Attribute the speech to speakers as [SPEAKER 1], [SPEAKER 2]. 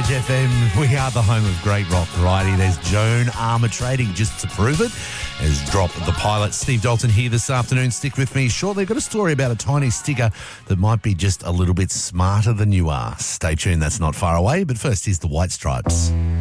[SPEAKER 1] Rage FM. We are the home of great rock variety. There's Joan Armour Trading, just to prove it, has dropped the pilot. Steve Dalton here this afternoon. Stick with me. Shortly, I've got a story about a tiny sticker that might be just a little bit smarter than you are. Stay tuned, that's not far away. But first, here's the White Stripes.